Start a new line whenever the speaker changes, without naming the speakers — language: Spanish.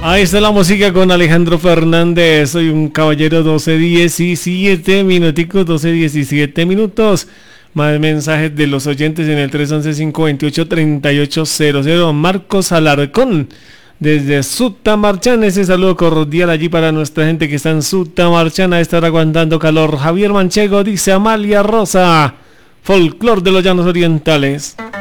Ahí está la música con Alejandro Fernández. Soy un caballero. 12:17 minuticos, 12:17 minutos. Más mensajes de los oyentes en el 311-528-3800. Marcos Alarcón desde Sutamarchán. Ese saludo cordial allí para nuestra gente que está en Sutamarchán a estar aguantando calor. Javier Manchego dice: Amalia Rosa, folclor de los llanos orientales.